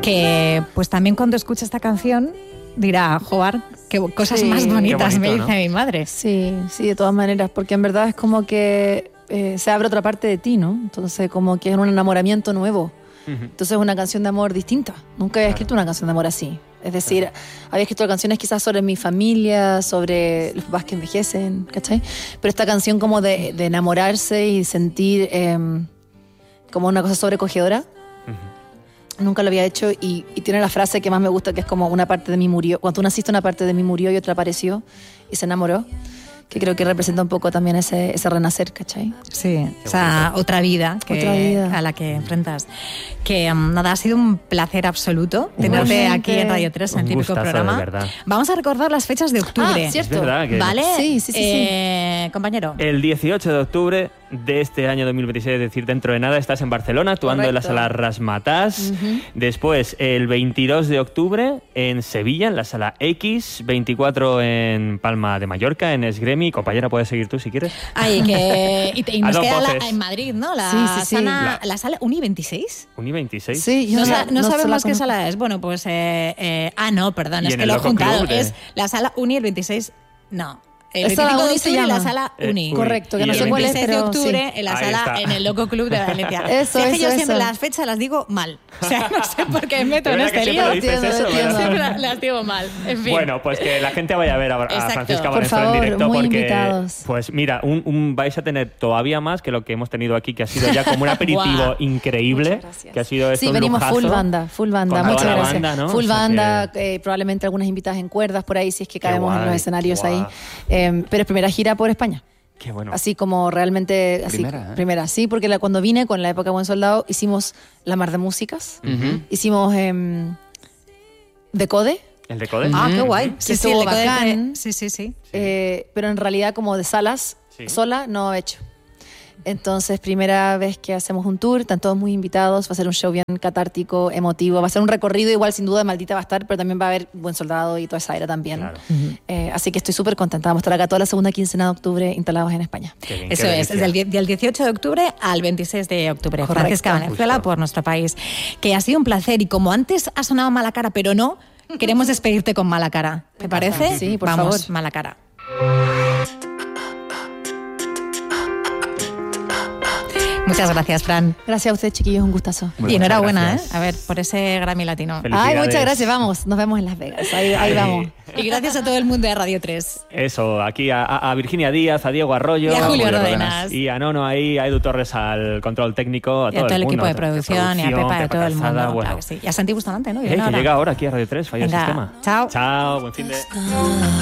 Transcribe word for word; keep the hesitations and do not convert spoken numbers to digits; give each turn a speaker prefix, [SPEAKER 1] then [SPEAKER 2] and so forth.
[SPEAKER 1] que pues también cuando escucha esta canción dirá, joder, qué cosas
[SPEAKER 2] Sí.
[SPEAKER 1] más bonitas
[SPEAKER 3] Qué bonito,
[SPEAKER 1] me dice
[SPEAKER 3] ¿no?
[SPEAKER 1] mi madre.
[SPEAKER 2] Sí, sí, de todas maneras, porque en verdad es como que eh, se abre otra parte de ti, ¿no? Entonces como que es un enamoramiento nuevo.
[SPEAKER 3] Ujú.
[SPEAKER 2] Entonces es una canción de amor distinta. Nunca había escrito una canción de amor así. Es decir, había escrito canciones quizás sobre mi familia, sobre los papás que envejecen, ¿cachai? Pero esta canción como de, de enamorarse y sentir eh, como una cosa sobrecogedora, nunca lo había hecho y, y tiene la frase que más me gusta, que es como una parte de mí murió. Cuando tú naciste, una parte de mí murió y otra apareció y se enamoró. Que creo que representa un poco también ese, ese renacer, ¿cachai?
[SPEAKER 1] Sí, o sea, otra vida, que,
[SPEAKER 2] Otra vida.
[SPEAKER 1] a la que enfrentas. Que um, nada, ha sido un placer absoluto tenerte
[SPEAKER 2] Igualmente.
[SPEAKER 1] aquí en Radio tres, en el
[SPEAKER 3] Un
[SPEAKER 1] típico
[SPEAKER 3] gustazo,
[SPEAKER 1] programa.
[SPEAKER 3] de verdad.
[SPEAKER 1] Vamos a recordar las fechas de octubre.
[SPEAKER 2] Ah, cierto.
[SPEAKER 3] Es verdad que
[SPEAKER 1] ¿Vale?
[SPEAKER 2] Sí, sí, sí,
[SPEAKER 1] Eh, compañero.
[SPEAKER 3] el dieciocho de octubre de este año dos mil veintiséis, es decir, dentro de nada, estás en Barcelona actuando en la
[SPEAKER 2] Correcto.
[SPEAKER 3] sala Razzmatazz. Después, el veintidós de octubre en Sevilla, en la sala X. veinticuatro en Palma de Mallorca, en Esgremi. Compañera, puedes seguir tú si quieres.
[SPEAKER 1] Ay, que, y, te- y
[SPEAKER 3] A
[SPEAKER 1] nos
[SPEAKER 3] dos
[SPEAKER 1] queda la,
[SPEAKER 3] voces.
[SPEAKER 1] en Madrid, ¿no? La,
[SPEAKER 2] Sí, sí, sí.
[SPEAKER 1] Sala,
[SPEAKER 3] La-
[SPEAKER 1] la sala Uni veintiséis.
[SPEAKER 3] Uni veintiséis.
[SPEAKER 2] Sí, yo
[SPEAKER 1] No, sa- no
[SPEAKER 2] se la
[SPEAKER 1] sabemos qué
[SPEAKER 2] conozco.
[SPEAKER 1] sala es. Bueno, pues. Eh, eh, ah, no, perdón,
[SPEAKER 3] Y
[SPEAKER 1] es
[SPEAKER 3] en
[SPEAKER 1] que
[SPEAKER 3] el
[SPEAKER 1] lo he
[SPEAKER 3] Loco
[SPEAKER 1] juntado.
[SPEAKER 3] Club de-
[SPEAKER 1] Es la sala Uni el veintiséis. No. El
[SPEAKER 2] Es sala
[SPEAKER 1] veinticinco de
[SPEAKER 2] Uni se
[SPEAKER 1] octubre en la
[SPEAKER 2] llama.
[SPEAKER 1] sala
[SPEAKER 3] Eh,
[SPEAKER 1] Uni.
[SPEAKER 3] Uni.
[SPEAKER 2] Correcto, que
[SPEAKER 3] Y
[SPEAKER 2] no
[SPEAKER 3] el
[SPEAKER 2] sé cuál es,
[SPEAKER 1] veintiséis de
[SPEAKER 2] pero
[SPEAKER 1] octubre
[SPEAKER 2] sí.
[SPEAKER 1] en la
[SPEAKER 3] Ahí
[SPEAKER 1] sala,
[SPEAKER 3] está.
[SPEAKER 1] en el Loco Club de Valencia.
[SPEAKER 2] Eso,
[SPEAKER 1] Si es que
[SPEAKER 2] eso,
[SPEAKER 1] yo siempre
[SPEAKER 2] eso.
[SPEAKER 1] las fechas las digo mal. O sea, no sé por qué me meto
[SPEAKER 3] De
[SPEAKER 1] en
[SPEAKER 3] verdad que
[SPEAKER 1] este
[SPEAKER 3] siempre
[SPEAKER 1] lío.
[SPEAKER 3] lo dices
[SPEAKER 2] Entiendo,
[SPEAKER 3] eso,
[SPEAKER 2] entiendo.
[SPEAKER 3] ¿verdad?
[SPEAKER 1] Siempre las digo mal. En fin.
[SPEAKER 3] Bueno, pues que la gente vaya a ver a, a
[SPEAKER 1] Exacto.
[SPEAKER 3] Francisca
[SPEAKER 1] Por
[SPEAKER 3] Valenzuela
[SPEAKER 2] favor,
[SPEAKER 3] en directo
[SPEAKER 2] muy
[SPEAKER 3] porque,
[SPEAKER 2] invitados.
[SPEAKER 3] pues mira, un, un- vais a tener todavía más que lo que hemos tenido aquí, que ha sido ya como un aperitivo
[SPEAKER 1] Guau.
[SPEAKER 3] increíble,
[SPEAKER 2] Muchas gracias.
[SPEAKER 3] que ha sido esto
[SPEAKER 2] Sí,
[SPEAKER 3] un
[SPEAKER 2] venimos
[SPEAKER 3] lujazo.
[SPEAKER 2] full banda, full banda,
[SPEAKER 3] Con
[SPEAKER 2] muchas
[SPEAKER 3] toda la
[SPEAKER 2] gracias.
[SPEAKER 3] banda, ¿no?
[SPEAKER 2] Full
[SPEAKER 3] O sea
[SPEAKER 2] banda,
[SPEAKER 3] que-
[SPEAKER 2] eh, probablemente algunas invitadas en cuerdas por ahí, si es que cabemos en
[SPEAKER 3] guay,
[SPEAKER 2] los escenarios
[SPEAKER 3] qué
[SPEAKER 2] ahí.
[SPEAKER 3] guay.
[SPEAKER 2] Eh, pero es primera gira por España.
[SPEAKER 3] Qué bueno.
[SPEAKER 2] Así como realmente. Así,
[SPEAKER 4] Primera, ¿eh?
[SPEAKER 2] primera, sí, porque la- cuando vine con la época Buen Soldado hicimos La Mar de Músicas,
[SPEAKER 3] Ujú.
[SPEAKER 2] hicimos em, Decode,
[SPEAKER 3] ¿El decode?
[SPEAKER 1] Ah, qué guay.
[SPEAKER 2] Que estuvo
[SPEAKER 1] el decode-
[SPEAKER 2] bacán.
[SPEAKER 1] Sí, sí, sí.
[SPEAKER 2] eh, pero en realidad como de salas
[SPEAKER 3] Sí.
[SPEAKER 2] sola no he hecho. Entonces, primera vez que hacemos un tour, están todos muy invitados, va a ser un show bien catártico, emotivo, va a ser un recorrido igual sin duda Maldita va a estar, pero también va a haber Buen Soldado y toda esa era también.
[SPEAKER 3] Claro.
[SPEAKER 2] Eh, así que estoy súper contenta, vamos a estar acá toda la segunda quincena de octubre instalados en España.
[SPEAKER 3] Qué bien,
[SPEAKER 1] Eso
[SPEAKER 3] qué
[SPEAKER 1] es,
[SPEAKER 3] delicia.
[SPEAKER 1] del, die- del dieciocho de octubre al veintiséis de octubre.
[SPEAKER 2] Correcto.
[SPEAKER 1] Francisca Valenzuela
[SPEAKER 3] Justo.
[SPEAKER 1] por nuestro país. Que ha sido un placer y como antes ha sonado Mala Cara, pero no, queremos despedirte con Mala Cara. ¿Te parece?
[SPEAKER 2] Sí, por
[SPEAKER 1] Vamos,
[SPEAKER 2] favor.
[SPEAKER 1] Mala Cara. Muchas gracias, Fran.
[SPEAKER 2] Gracias a ustedes, chiquillos, un gustazo.
[SPEAKER 3] Muy
[SPEAKER 1] y
[SPEAKER 3] buenas
[SPEAKER 1] enhorabuena, ¿eh?
[SPEAKER 3] gracias.
[SPEAKER 1] A ver, por ese Grammy Latino.
[SPEAKER 3] Felicidades.
[SPEAKER 2] Ay, muchas gracias, vamos, nos vemos en Las Vegas, ahí, ahí vamos.
[SPEAKER 1] Y gracias a todo el mundo de Radio tres.
[SPEAKER 3] Eso, aquí a, a Virginia Díaz, a Diego Arroyo.
[SPEAKER 1] Y a Julio
[SPEAKER 3] Julio
[SPEAKER 1] Rodenas.
[SPEAKER 3] Y a Nono ahí, a Edu Torres al control técnico, a
[SPEAKER 1] Y a
[SPEAKER 3] todo,
[SPEAKER 1] todo el
[SPEAKER 3] mundo,
[SPEAKER 1] equipo de
[SPEAKER 3] a-
[SPEAKER 1] producción y a Pepa y a todo el
[SPEAKER 3] Calzada,
[SPEAKER 1] mundo.
[SPEAKER 3] bueno.
[SPEAKER 1] Claro que sí. Y a Santi Bustamante, ¿no?
[SPEAKER 3] Eh,
[SPEAKER 1] Viene
[SPEAKER 3] que
[SPEAKER 1] ahora.
[SPEAKER 3] llega ahora aquí a Radio tres, Falla el
[SPEAKER 1] Venga,
[SPEAKER 3] Sistema.
[SPEAKER 1] chao.
[SPEAKER 3] Chao, buen fin de...